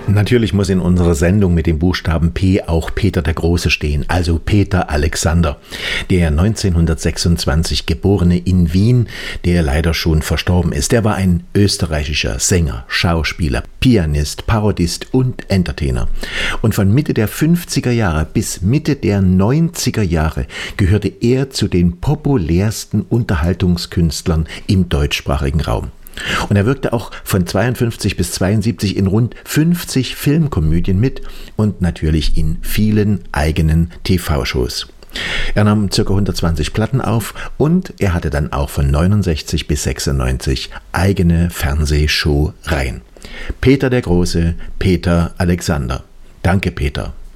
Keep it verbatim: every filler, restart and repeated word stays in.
Natürlich muss in unserer Sendung mit dem Buchstaben P auch Peter der Große stehen, also Peter Alexander, der neunzehnhundertsechsundzwanzig geborene in Wien, der leider schon verstorben ist. Der war ein österreichischer Sänger, Schauspieler, Pianist, Parodist und Entertainer. Und von Mitte der fünfziger Jahre bis Mitte der neunziger Jahre gehörte er zu den populärsten Unterhaltungskünstlern im deutschsprachigen Raum. Und er wirkte auch von zweiundfünfzig bis zweiundsiebzig in rund fünfzig Filmkomödien mit und natürlich in vielen eigenen T V-Shows. Er nahm ca. hundertzwanzig Platten auf und er hatte dann auch von neunundsechzig bis sechsundneunzig eigene Fernsehshow-Reihen. Peter der Große, Peter Alexander. Danke, Peter.